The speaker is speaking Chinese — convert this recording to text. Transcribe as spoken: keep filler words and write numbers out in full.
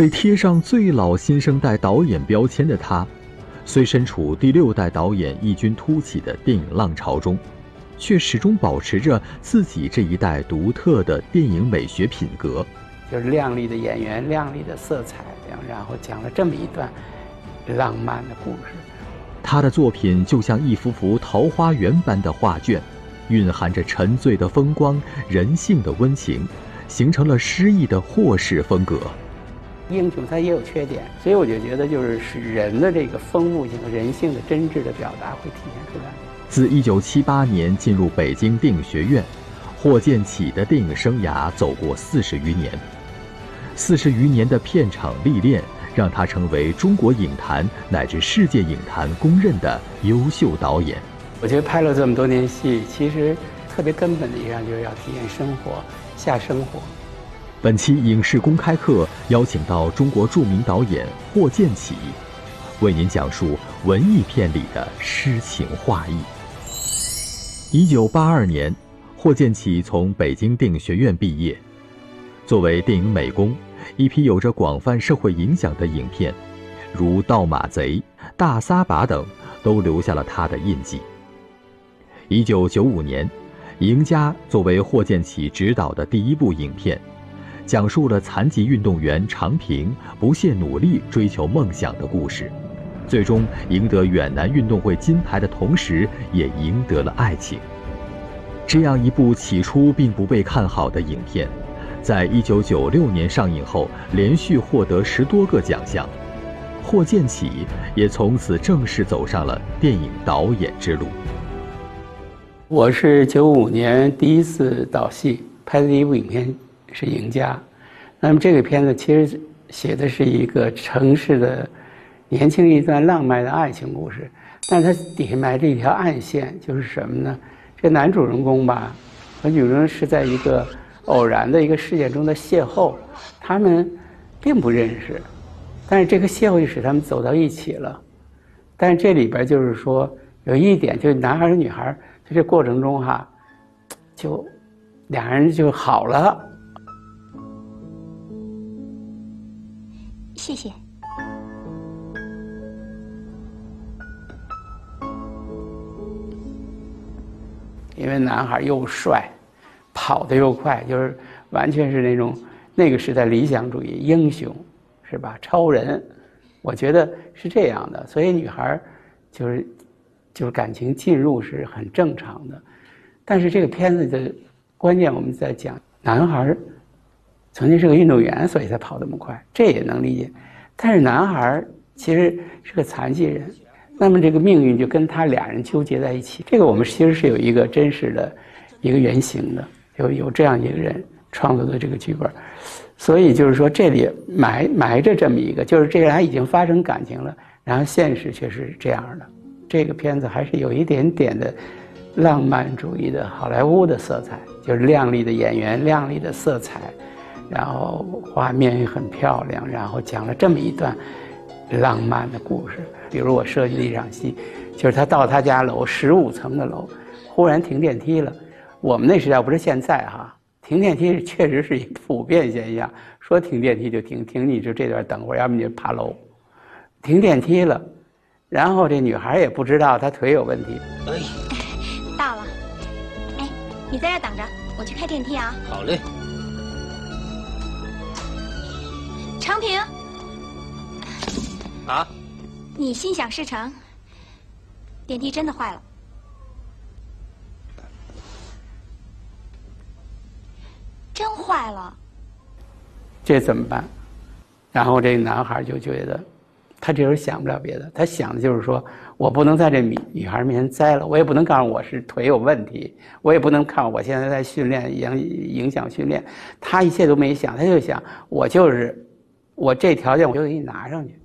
被贴上最老新生代导演标签的他，虽身处第六代导演异军突起的电影浪潮中，却始终保持着自己这一代独特的电影美学品格。 就是亮丽的演员，亮丽的色彩，然后讲了这么一段浪漫的故事。 他的作品就像一幅幅桃花源般的画卷，蕴含着沉醉的风光、人性的温情，形成了诗意的霍氏风格。 英雄他也有缺点，所以我就觉得就是使人的这个丰富性和人性的真挚的表达会体现出来。 自一九七八年进入北京电影学院，霍建起的电影生涯走过四十余年。四十余年的片场历练，让他成为中国影坛乃至世界影坛公认的优秀导演。 我觉得拍了这么多年戏，其实特别根本的一样就是要体验生活，下生活。 本期影视公开课邀请到中国著名导演霍建起，为您讲述文艺片里的诗情画意。一九八二年，霍建起从北京电影学院毕业。作为电影美工，一批有着广泛社会影响的影片，如《盗马贼》《大撒把》等，都留下了他的印记。一九九五年，《赢家》作为霍建起执导的第一部影片，讲述了残疾运动员常平不懈努力追求梦想的故事，最终赢得远南运动会金牌的同时，也赢得了爱情。这样一部起初并不被看好的影片，在一九九六年上映后，连续获得十多个奖项，霍建起也从此正式走上了电影导演之路。 我是九五年第一次导戏，拍的第一部影片是《赢家》。那么这个片子其实写的是一个城市的年轻一段浪漫的爱情故事，但是它底下埋着一条暗线，就是什么呢？这男主人公吧和女主人公是在一个偶然的一个事件中的邂逅，他们并不认识，但是这个邂逅就使他们走到一起了。但是这里边就是说有一点，就是男孩和女孩在这过程中哈，就两人就好了。 谢谢。 因为男孩又帅，跑得又快，就是完全是那种那个时代理想主义英雄，是吧？超人，我觉得是这样的。所以女孩就是就是感情进入是很正常的。但是这个片子的关键我们在讲，男孩曾经是个运动员，所以才跑那么快，这也能理解。但是男孩其实是个残疾人，那么这个命运就跟他俩人纠结在一起。这个我们其实是有一个真实的一个原型的，有有这样一个人创作的这个剧本，所以就是说这里埋埋着这么一个，就是这个人已经发生感情了，然后现实却是这样的。这个片子还是有一点点的浪漫主义的好莱坞的色彩，就是亮丽的演员，亮丽的色彩，然后画面也很漂亮，然后讲了这么一段浪漫的故事。比如我设计的一场戏，就是他到他家楼十五层的楼，忽然停电梯了。我们那时代不是现在哈，停电梯确实是一个普遍现象，说停电梯就停，停你就这段等会儿，要不你就爬楼。停电梯了，然后这女孩也不知道她腿有问题。 哎，到了。哎，你在这等着，我去开电梯啊。 好嘞。 常平。 啊？ 你心想事成，电梯真的坏了。真坏了， 这怎么办？然后这个男孩就觉得，他这时候想不了别的，他想的就是说，我不能在这女女孩面前栽了，我也不能告诉我是腿有问题，我也不能看我现在在训练影影响训练，他一切都没想，他就想我就是我这条件我就给你拿上去。